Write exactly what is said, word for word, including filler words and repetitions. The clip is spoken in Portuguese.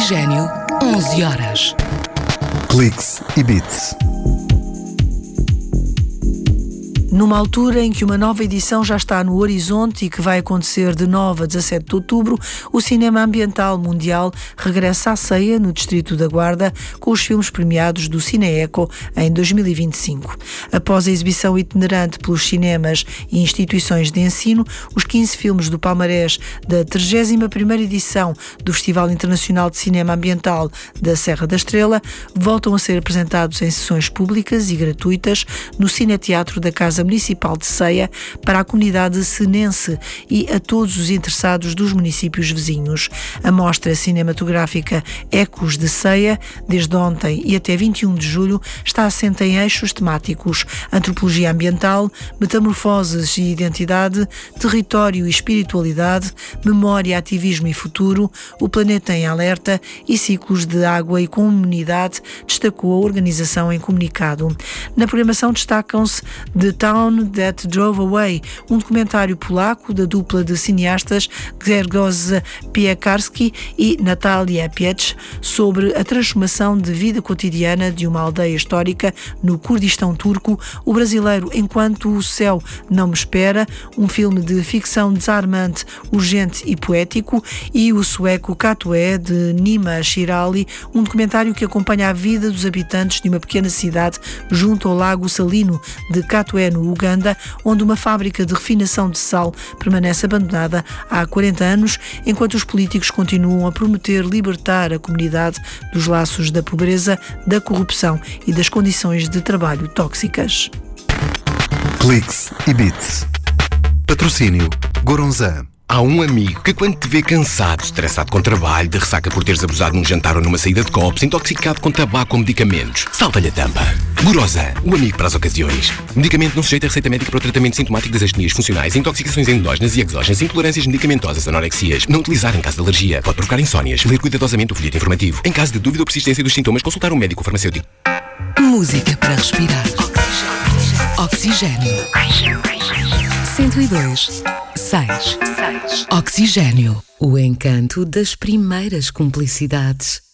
Oxigênio, onze horas. Cliques e Beats. Numa altura em que uma nova edição já está no horizonte e que vai acontecer de nove a dezassete de outubro, o cinema ambiental mundial regressa à ceia no Distrito da Guarda com os filmes premiados do Cineeco em dois mil e vinte e cinco. Após a exibição itinerante pelos cinemas e instituições de ensino, os quinze filmes do palmarés da trigésima primeira edição do Festival Internacional de Cinema Ambiental da Serra da Estrela voltam a ser apresentados em sessões públicas e gratuitas no Cineteatro da Casa Municipal de Ceia para a comunidade senense e a todos os interessados dos municípios vizinhos. A mostra cinematográfica Ecos de Ceia, desde ontem e até vinte e um de julho, está assente em eixos temáticos: antropologia ambiental, metamorfoses e identidade, território e espiritualidade, memória, ativismo e futuro, o planeta em alerta e ciclos de água e comunidade, destacou a organização em comunicado. Na programação destacam-se The Town That Drove Away, um documentário polaco da dupla de cineastas Grzegorz Piekarski e Natalia Pietsch sobre a transformação de vida cotidiana de uma aldeia histórica no Kurdistão turco, o brasileiro Enquanto o Céu Não Me Espera, um filme de ficção desarmante, urgente e poético, e o sueco Katoe, de Nima Shirali, um documentário que acompanha a vida dos habitantes de uma pequena cidade junto ao lago salino de Katoe, no Uganda, onde uma fábrica de refinação de sal permanece abandonada há quarenta anos, enquanto os políticos continuam a prometer libertar a comunidade dos laços da pobreza, da corrupção e das condições de trabalho tóxicas. Cliques e Beats. Patrocínio Goronzan. Há um amigo que, quando te vê cansado, estressado com trabalho, de ressaca por teres abusado num jantar ou numa saída de copos, intoxicado com tabaco ou medicamentos, salta-lhe a tampa. Goronzan, o amigo para as ocasiões. Medicamento não sujeito a receita médica para o tratamento sintomático das astenias funcionais, intoxicações endógenas e exógenas, intolerâncias medicamentosas, anorexias. Não utilizar em caso de alergia. Pode provocar insónias. Ler cuidadosamente o folheto informativo. Em caso de dúvida ou persistência dos sintomas, consultar um médico ou farmacêutico. Música para respirar. Oxigênio. cento e dois, seis. Oxigênio. O encanto das primeiras cumplicidades.